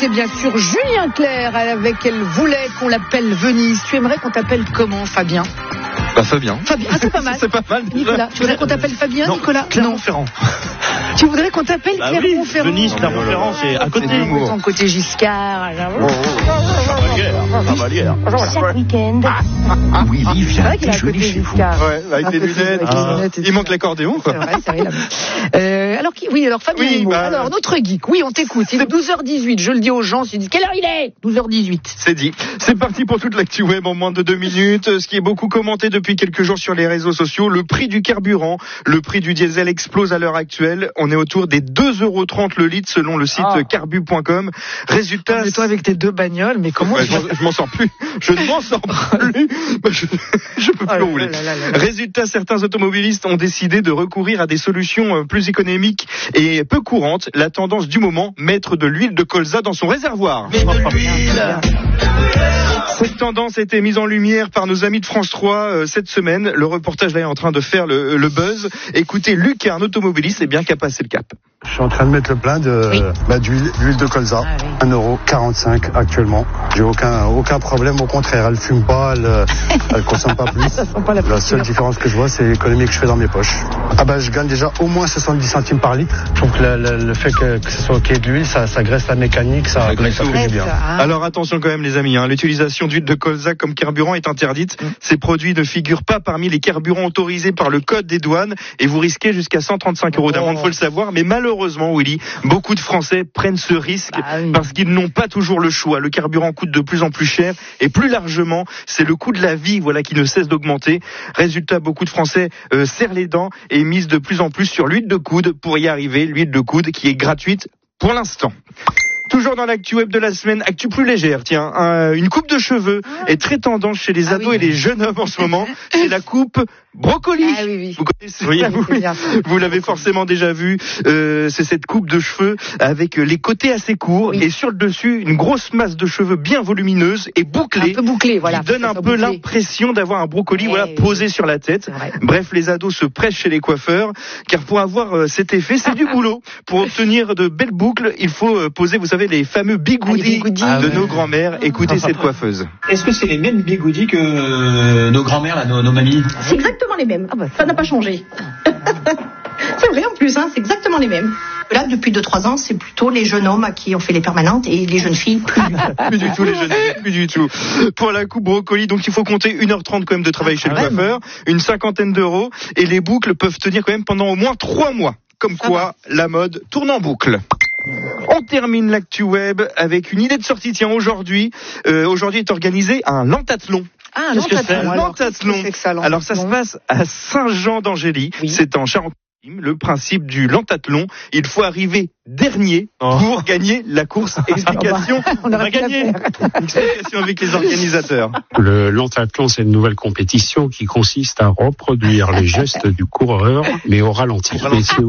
écoutez bien sûr Julien Clerc avec Elle voulait qu'on l'appelle Venise. Tu aimerais qu'on t'appelle comment, Fabien? Fabien. Ah, c'est pas mal. C'est pas mal. Nicolas, tu voudrais qu'on t'appelle Fabien, non, Nicolas? Clermont-Ferrand. Tu voudrais qu'on t'appelle Clermont-Ferrand? Venise, Clermont-Ferrand, c'est à côté. Ton côté Giscard. Cavalière. Chaque week-end. Oui, c'est vrai qu'il a à côté Giscard. Ouais, avec des lunettes. Il manque l'accordéon, quoi. C'est vrai. Alors Fabien, alors notre geek, oui, on t'écoute. Il est 12h18, je le dis aux gens, ils disent quelle heure il est? 12h18. C'est dit. C'est parti pour toute l'actu web en moins de 2 minutes. Ce qui est beaucoup commenté depuis quelques jours sur les réseaux sociaux, le prix du carburant, le prix du diesel explose à l'heure actuelle. On est autour des 2,30 € le litre selon le site carbu.com. Résultat. Mais toi avec tes 2 bagnoles, mais comment je m'en sors plus. Je ne m'en sors plus. Je peux plus rouler. Résultat, certains automobilistes ont décidé de recourir à des solutions plus économiques et peu courantes. La tendance du moment, mettre de l'huile de colza dans son réservoir. Mais de l'huile. Cette tendance a été mise en lumière par nos amis de France 3 cette semaine. Le reportage là est en train de faire le buzz. Écoutez, Luc est un automobiliste qui a passé le cap. Je suis en train de mettre le plein d'huile de colza, 1,45 € actuellement. J'ai aucun problème, au contraire, elle fume pas, elle consomme pas plus. La seule différence que je vois, c'est l'économie que je fais dans mes poches. Je gagne déjà au moins 70 centimes par litre. Je trouve que le fait que ce soit qu'il y ait de l'huile, ça graisse la mécanique, ça fait du bien. Alors attention quand même les amis, l'utilisation d'huile de colza comme carburant est interdite. Ces produits ne figurent pas parmi les carburants autorisés par le code des douanes et vous risquez jusqu'à 135 € d'amende, faut le savoir. Mais malheureusement, Willy, beaucoup de Français prennent ce risque parce qu'ils n'ont pas toujours le choix. Le carburant coûte de plus en plus cher et plus largement, c'est le coût de la vie qui ne cesse d'augmenter. Résultat, beaucoup de Français serrent les dents et misent de plus en plus sur l'huile de coude pour y arriver. L'huile de coude qui est gratuite pour l'instant. Toujours dans l'actu web de la semaine, actu plus légère, une coupe de cheveux est très tendance chez les ados et les jeunes hommes en ce moment. C'est la coupe brocoli. Vous connaissez? Vous l'avez forcément déjà vu. C'est cette coupe de cheveux avec les côtés assez courts et sur le dessus une grosse masse de cheveux bien volumineuse et bouclée. Un peu bouclée, voilà. Qui donne un peu l'impression d'avoir un brocoli posé sur la tête. Bref, les ados se pressent chez les coiffeurs car pour avoir cet effet, c'est du boulot. Pour obtenir de belles boucles, il faut poser, vous savez, les fameux bigoudis de nos grands-mères. Écoutez cette coiffeuse. Est-ce que c'est les mêmes bigoudis que nos grands-mères, là, nos mamies? C'est exactement les mêmes. Ça n'a pas changé. C'est vrai en plus, c'est exactement les mêmes. Là, depuis 2-3 ans, c'est plutôt les jeunes hommes à qui on fait les permanentes et les jeunes filles plus. Plus du tout, les jeunes filles, plus du tout. Pour la coupe brocoli, donc il faut compter 1h30 quand même de travail chez le coiffeur, une 50aine d'euros et les boucles peuvent tenir quand même pendant au moins 3 mois. Comme quoi, la mode tourne en boucle. On termine l'actu web avec une idée de sortie. Aujourd'hui est organisé un lentathlon. Lentathlon. Alors ça se passe à Saint-Jean-d'Angély. C'est en Charente. Le principe du lentathlon, il faut arriver dernier pour gagner la course. Explication, on va gagner. Explication avec les organisateurs. Le lentathlon, c'est une nouvelle compétition qui consiste à reproduire les gestes du coureur, mais au ralenti.